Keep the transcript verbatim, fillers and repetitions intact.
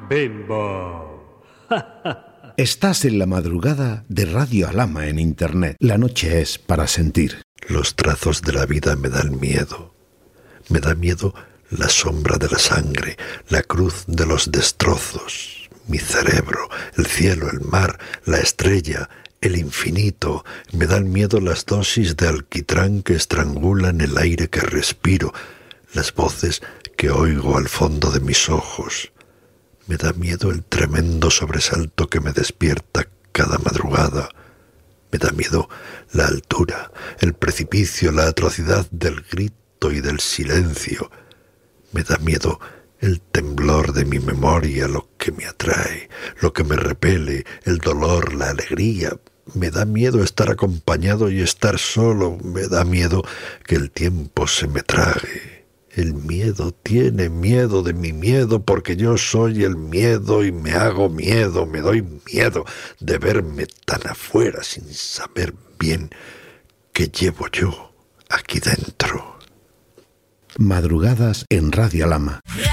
Bimbo. Estás en la madrugada de Radio Alhama en Internet. La noche es para sentir. Los trazos de la vida me dan miedo. Me da miedo la sombra de la sangre, la cruz de los destrozos, mi cerebro, el cielo, el mar, la estrella, el infinito. Me dan miedo las dosis de alquitrán que estrangulan el aire que respiro, las voces que oigo al fondo de mis ojos. Me da miedo el tremendo sobresalto que me despierta cada madrugada. Me da miedo la altura, el precipicio, la atrocidad del grito y del silencio. Me da miedo el temblor de mi memoria, lo que me atrae, lo que me repele, el dolor, la alegría. Me da miedo estar acompañado y estar solo. Me da miedo que el tiempo se me trague. El miedo tiene miedo de mi miedo porque yo soy el miedo y me hago miedo, me doy miedo de verme tan afuera sin saber bien qué llevo yo aquí dentro. Madrugadas en Radio Alhama.